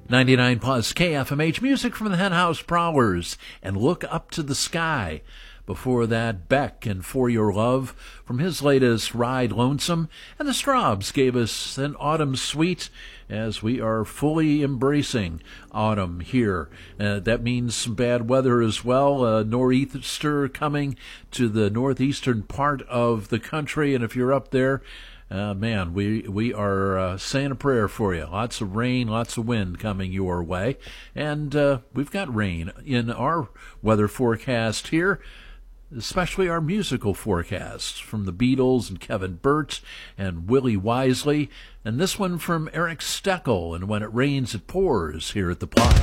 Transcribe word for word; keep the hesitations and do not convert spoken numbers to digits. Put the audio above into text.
ninety-nine plus K F M H, music from the Henhouse Prowlers, and Look Up to the Sky. Before that, Beck and For Your Love from his latest Ride Lonesome, and the Straubs gave us an Autumn Suite as we are fully embracing autumn here. Uh, that means some bad weather as well. Uh, nor'easter coming to the northeastern part of the country, and if you're up there, Uh, man, we we are uh, saying a prayer for you. Lots of rain, lots of wind coming your way. And uh, we've got rain in our weather forecast here, especially our musical forecasts from the Beatles and Kevin Burt and Willie Wisely. And this one from Eric Steckel, and When It Rains, It Pours, here at the Plot.